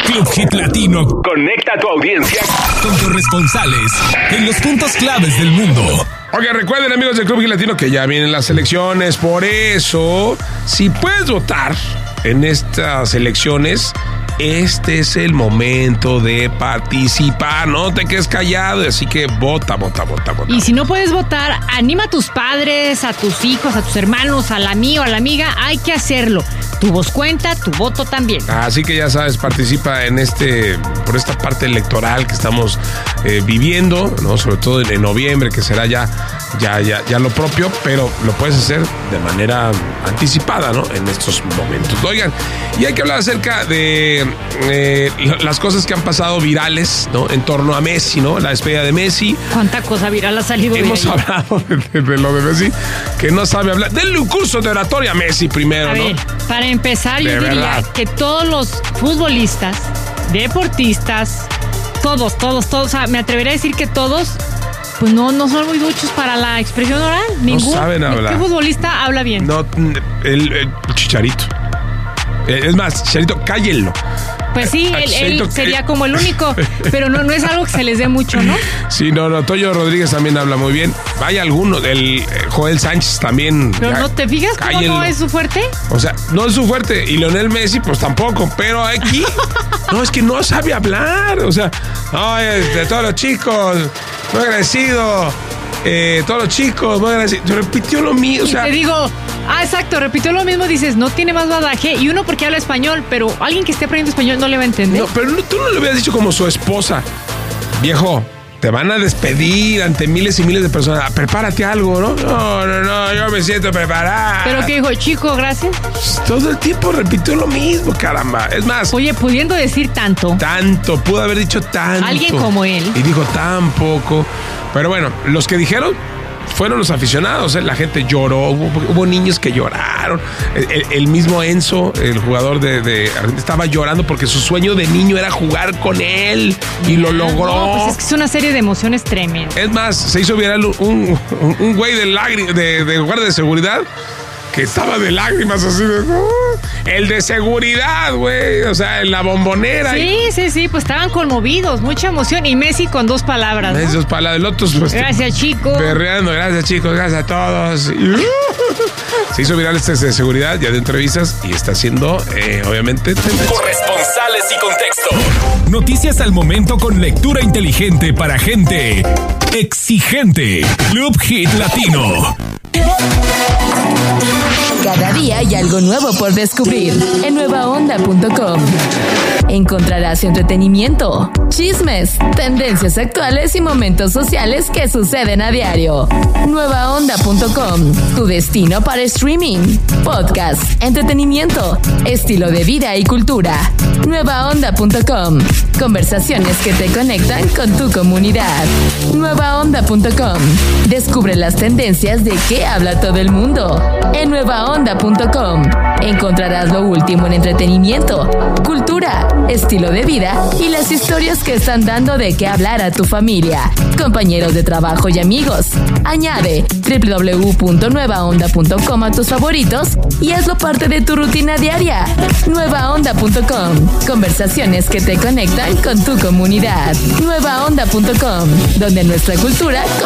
Club Hit Latino conecta a tu audiencia con corresponsales en los puntos claves del mundo. Oigan, recuerden, amigos del Club Hit Latino, que ya vienen las elecciones. Por eso, si puedes votar en estas elecciones, este es el momento de participar. No te quedes callado, así que vota. Y si no puedes votar, anima a tus padres, a tus hijos, a tus hermanos, al amigo, a la amiga. Hay que hacerlo. Tu voz cuenta, tu voto también. Así que ya sabes, participa en por esta parte electoral que estamos viviendo, ¿no? Sobre todo en noviembre, que será ya lo propio, pero lo puedes hacer de manera anticipada, ¿no? En estos momentos. Oigan, y hay que hablar acerca de las cosas que han pasado virales, ¿no? En torno a Messi, ¿no? La despedida de Messi. ¿Cuánta cosa viral ha salido? Hemos hablado de lo de Messi, que no sabe hablar. Denle un curso de oratoria a Messi primero, ¿no? Para empezar, yo diría que todos los futbolistas, deportistas, todos, o sea, me atrevería a decir que todos, pues no son muy duchos para la expresión oral. No saben hablar. ¿Qué futbolista habla bien? No, el Chicharito. Es más, Chicharito, cállenlo. Pues sí, él sería como el único, pero no es algo que se les dé mucho, ¿no? Sí, no, Toyo Rodríguez también habla muy bien. Vaya alguno, el Joel Sánchez también. Pero ¿no te fijas cómo no es su fuerte? O sea, no es su fuerte. Y Lionel Messi, pues tampoco. Pero aquí, no, es que no sabe hablar. O sea, no, de todos los chicos, muy agradecido. Todos los chicos, muy agradecido. Repitió lo mismo, o sea. Te digo, exacto, repitió lo mismo, dices, no tiene más badaje. Y uno porque habla español, pero alguien que esté aprendiendo español no le va a entender. No, pero tú no le hubieras dicho como su esposa. Viejo, te van a despedir ante miles y miles de personas. Prepárate algo, ¿no? No, yo me siento preparado. ¿Pero qué dijo? Chico, gracias. Todo el tiempo repitió lo mismo, caramba. Es más. Oye, pudiendo decir tanto. Pudo haber dicho tanto. Alguien como él. Y dijo tan poco. Pero bueno, los que dijeron fueron los aficionados, ¿eh? La gente lloró, hubo niños que lloraron. El mismo Enzo, el jugador de Argentina, estaba llorando porque su sueño de niño era jugar con él y lo logró. No, pues es que es una serie de emociones tremendas. Es más, se hizo viral un güey de guardia de seguridad que estaba de lágrimas así de... El de seguridad, güey. O sea, en la bombonera. Sí, pues estaban conmovidos, mucha emoción. Y Messi con 2 palabras, ¿no? Dos palabras. El otro, pues, gracias, chicos. Berreando, gracias, chicos, gracias a todos. Se hizo viral este de seguridad, ya de entrevistas, y está haciendo, obviamente, corresponsales y contexto. Noticias al momento con lectura inteligente para gente exigente. Club Hit Latino. Cada día hay algo nuevo por descubrir en nuevaonda.com. Encontrarás entretenimiento, chismes, tendencias actuales y momentos sociales que suceden a diario. Nuevaonda.com, tu destino para streaming, podcast, entretenimiento, estilo de vida y cultura. Nuevaonda.com, conversaciones que te conectan con tu comunidad. Nuevaonda.com, descubre las tendencias de qué habla todo el mundo. En nuevaonda.com encontrarás lo último en entretenimiento, cultura, estilo de vida y las historias que están dando de qué hablar a tu familia, compañeros de trabajo y amigos. Añade www.nuevaonda.com a tus favoritos y hazlo parte de tu rutina diaria. Nuevaonda.com, conversaciones que te conectan con tu comunidad. Nuevaonda.com, donde nuestra cultura